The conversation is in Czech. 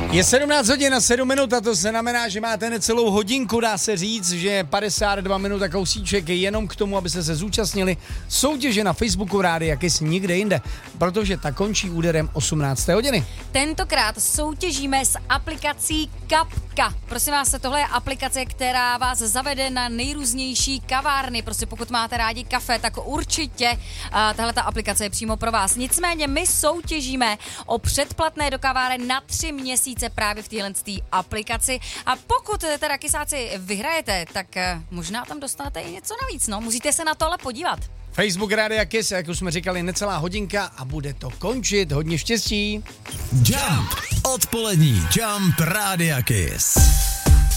Je 17 hodin a 7 minut a to znamená, že máte necelou hodinku, dá se říct, že 52 minut a kousíček jenom k tomu, abyste se zúčastnili soutěže na Facebooku Rádia Kiss nikde jinde, protože ta končí úderem 18. hodiny. Tentokrát soutěžíme s aplikací Kapka. Prosím vás, tohle je aplikace, která vás zavede na nejrůznější kavárny. Prostě pokud máte rádi kafe, tak určitě tahle ta aplikace je přímo pro vás. Nicméně my soutěžíme o předplatné do kaváren na 3 měsíce právě v téhle aplikaci. A pokud teda kysáci vyhrajete, tak možná tam dostanete i něco navíc. No, musíte se na to ale podívat. Facebook Rádia Kiss, jak už jsme říkali, necelá hodinka a bude to končit. Hodně štěstí. Jump. Odpolední Jump Rádia Kiss.